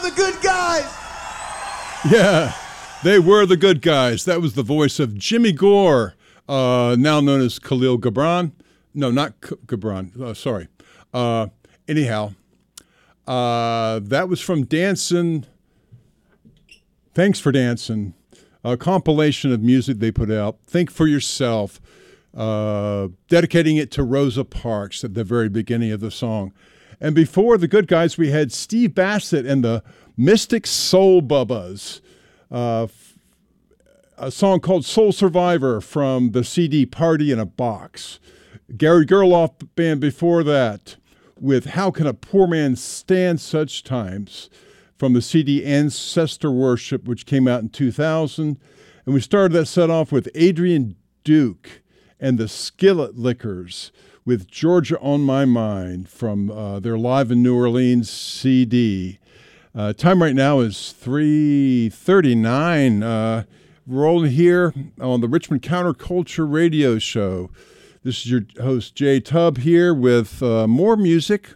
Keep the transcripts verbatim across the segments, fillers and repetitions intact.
the good guys. Yeah, they were the good guys. That was the voice of Jimmy Gore, uh, now known as Khalil Gibran. No, not K- Gibran. Uh, sorry. Uh, anyhow, uh, that was from Dancin'. Thanks for Dancing, a compilation of music they put out. Think for Yourself, uh, dedicating it to Rosa Parks at the very beginning of the song. And before the good guys, we had Steve Bassett and the Mystic Soul Bubbas, uh, a song called Soul Survivor from the C D Party in a Box. Gary Gerloff band before that with How Can a Poor Man Stand Such Times from the C D Ancestor Worship, which came out in two thousand. And we started that set off with Adrian Duke and the Skillet Lickers with Georgia on My Mind from uh, their Live in New Orleans C D. Uh, time right now is three thirty-nine. Uh, rolling here on the Richmond Counterculture Radio Show. This is your host, Jay Tubb, here with uh, more music.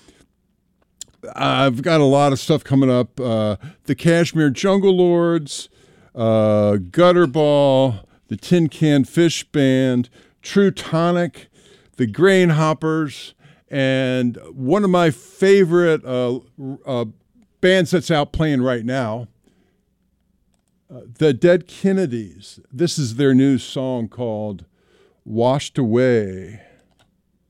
I've got a lot of stuff coming up. Uh, the Kashmir Jungle Lords, uh, Gutterball, the Tin Can Fish Band, True Tonic, the Grain Hoppers, and one of my favorite uh, uh, bands that's out playing right now, uh, the Dead Kennedys. This is their new song called Washed Away.